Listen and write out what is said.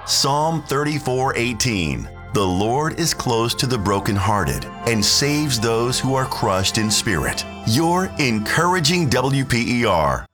Psalm 34:18. The Lord is close to the brokenhearted and saves those who are crushed in spirit. Your encouraging WPER.